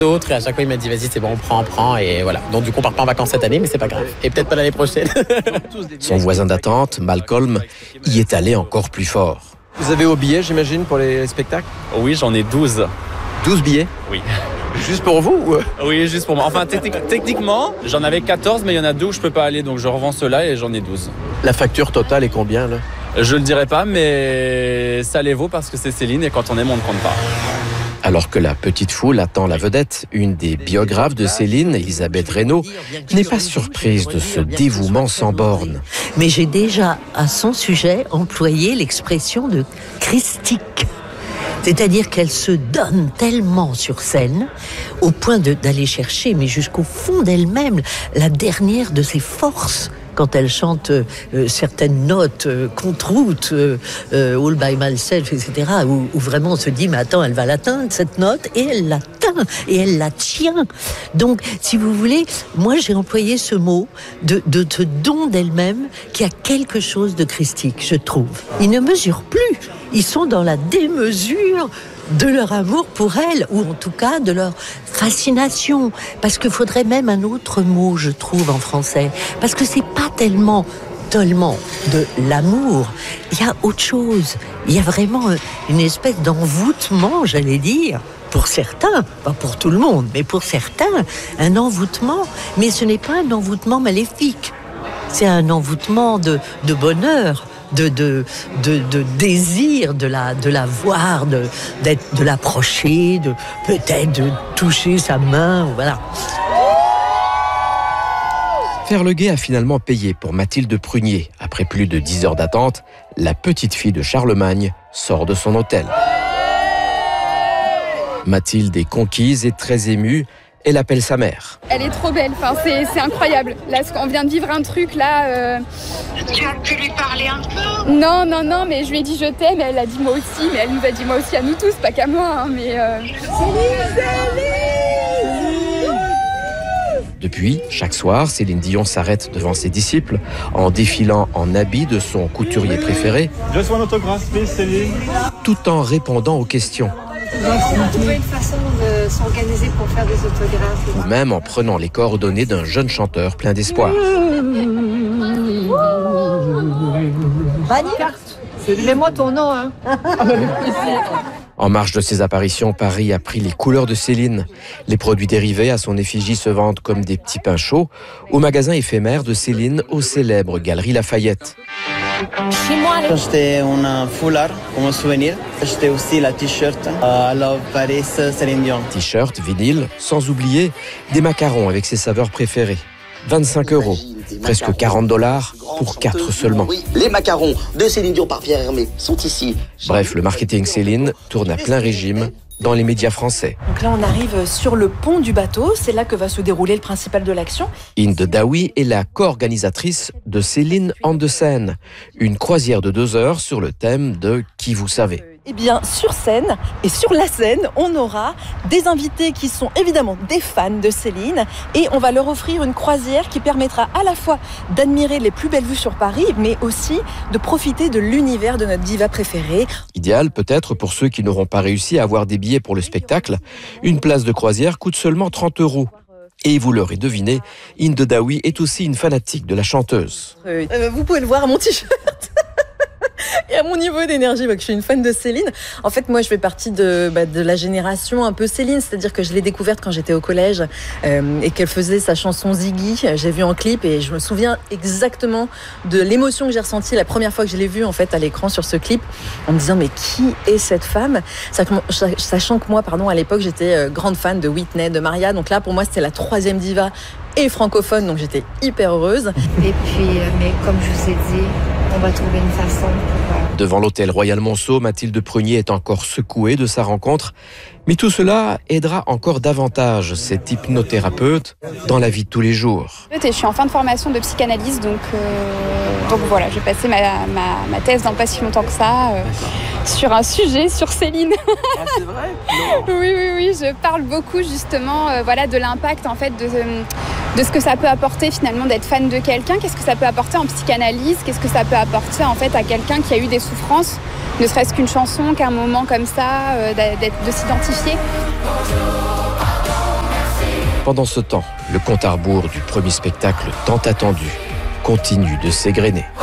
d'autres et à chaque fois il m'a dit vas-y c'est bon on prend et voilà. Donc du coup on part pas en vacances cette année mais c'est pas grave et peut-être pas l'année prochaine. Son voisin d'attente, Malcolm, y est allé encore plus fort. Vous avez vos billets j'imagine pour les spectacles? Oui, j'en ai 12. 12 billets? Oui. Juste pour vous ou... Oui, juste pour moi. Enfin, techniquement, j'en avais 14, mais il y en a 2 où je peux pas aller, donc je revends ceux-là et j'en ai 12. La facture totale est combien là? Je le dirai pas, mais ça les vaut parce que c'est Céline et quand on aime, on ne compte pas. Alors que la petite foule attend la vedette, une des biographes de Céline, Elisabeth Reynaud, n'est pas surprise de ce dévouement sans borne. Mais j'ai déjà, à son sujet, employé l'expression de christique. C'est-à-dire qu'elle se donne tellement sur scène, au point d'aller chercher, mais jusqu'au fond d'elle-même, la dernière de ses forces. Quand elle chante certaines notes contre route, All by myself, etc., où vraiment on se dit, mais attends, elle va l'atteindre, cette note, et elle l'atteint, et elle la tient. Donc, si vous voulez, moi j'ai employé ce mot de ce don d'elle-même qui a quelque chose de christique, je trouve. Ils ne mesurent plus, ils sont dans la démesure de leur amour pour elle, ou en tout cas de leur fascination. Parce qu'il faudrait même un autre mot, je trouve, en français. Parce que c'est pas tellement de l'amour. Il y a autre chose. Il y a vraiment une espèce d'envoûtement, j'allais dire. Pour certains, pas pour tout le monde, mais pour certains, un envoûtement. Mais ce n'est pas un envoûtement maléfique. C'est un envoûtement de bonheur. De désir de la voir, de l'approcher, peut-être de toucher sa main, voilà. Ferleguet a finalement payé pour Mathilde Prunier. Après plus de 10 heures d'attente, la petite fille de Charlemagne sort de son hôtel. Mathilde est conquise et très émue. Elle appelle sa mère. Elle est trop belle, enfin, c'est incroyable. Là, on vient de vivre un truc là. Tu as pu lui parler un peu? Non, mais je lui ai dit je t'aime, elle a dit moi aussi, mais elle nous a dit moi aussi à nous tous, pas qu'à moi. Hein, mais Depuis, chaque soir, Céline Dion s'arrête devant ses disciples en défilant en habit de son couturier préféré. Je reçois un autographe, Céline. Tout en répondant aux questions. On trouvait une façon de s'organiser pour faire des autographes. Ou même en prenant les coordonnées d'un jeune chanteur plein d'espoir. Mets-moi ton nom, hein. En marge de ses apparitions, Paris a pris les couleurs de Céline. Les produits dérivés à son effigie se vendent comme des petits pains chauds au magasin éphémère de Céline aux célèbres Galeries Lafayette. J'ai acheté un foulard comme souvenir. J'ai acheté aussi la t-shirt I Love Paris Céline Dion. T-shirt, vinyle, sans oublier des macarons avec ses saveurs préférées. 25 €, presque $40 pour 4 seulement. Oui, les macarons de Céline Dion par Pierre Hermé sont ici. Bref, le marketing Céline tourne à plein régime dans les médias français. Donc là, on arrive sur le pont du bateau. C'est là que va se dérouler le principal de l'action. Inde Daoui est la co-organisatrice de Céline en de Seine, une croisière de 2 heures sur le thème de « Qui vous savez ». Eh bien, sur scène et sur la scène, on aura des invités qui sont évidemment des fans de Céline et on va leur offrir une croisière qui permettra à la fois d'admirer les plus belles vues sur Paris, mais aussi de profiter de l'univers de notre diva préférée. Idéal peut-être pour ceux qui n'auront pas réussi à avoir des billets pour le spectacle. Une place de croisière coûte seulement 30 €. Et vous l'aurez deviné, Inde Daoui est aussi une fanatique de la chanteuse. Vous pouvez le voir à mon t-shirt. Et à mon niveau d'énergie, que je suis une fan de Céline. En fait, moi, je fais partie de la génération un peu Céline, c'est-à-dire que je l'ai découverte quand j'étais au collège et qu'elle faisait sa chanson Ziggy. J'ai vu en clip et je me souviens exactement de l'émotion que j'ai ressentie la première fois que je l'ai vue en fait à l'écran sur ce clip, en me disant mais qui est cette femme? Sachant que moi, à l'époque, j'étais grande fan de Whitney, de Maria. Donc là, pour moi, c'était la 3e diva et francophone, donc j'étais hyper heureuse. Et puis, mais comme je vous ai dit, on va trouver une façon. Devant l'hôtel Royal Monceau, Mathilde Prunier est encore secouée de sa rencontre. Mais tout cela aidera encore davantage cette hypnothérapeute dans la vie de tous les jours. Je suis en fin de formation de psychanalyse, donc voilà, j'ai passé ma thèse dans pas si longtemps que ça, sur un sujet, sur Céline. Ah, c'est vrai? Non. Oui, je parle beaucoup justement de l'impact en fait de ce que ça peut apporter finalement d'être fan de quelqu'un. Qu'est-ce que ça peut apporter en psychanalyse? Qu'est-ce que ça peut apporter en fait à quelqu'un qui a eu des souffrances, ne serait-ce qu'une chanson, qu'un moment comme ça, de s'identifier. Pendant ce temps, le compte à rebours du premier spectacle tant attendu continue de s'égrener.